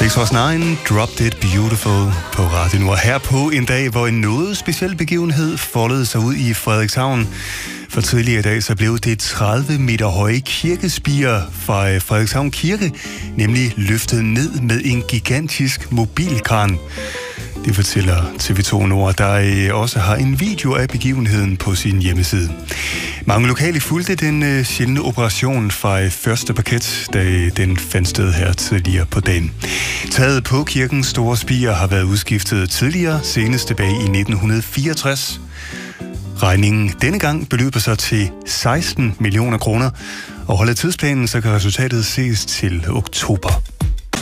6/9, Drop Dead Beautiful på Radio Nord. Her på en dag, hvor en noget speciel begivenhed foldede sig ud i Frederikshavn. For tidligere i dag så blev det 30 meter høje kirkespir fra Frederikshavn Kirke, nemlig løftet ned med en gigantisk mobilkran. Det fortæller TV2 Nord, der også har en video af begivenheden på sin hjemmeside. Mange lokale fulgte den sjældne operation fra første parket, da den fandt sted her tidligere på dagen. Taget på kirkens store spir har været udskiftet tidligere, senest tilbage i 1964. Regningen denne gang beløber sig til 16 millioner kroner, og holder tidsplanen, så kan resultatet ses til oktober.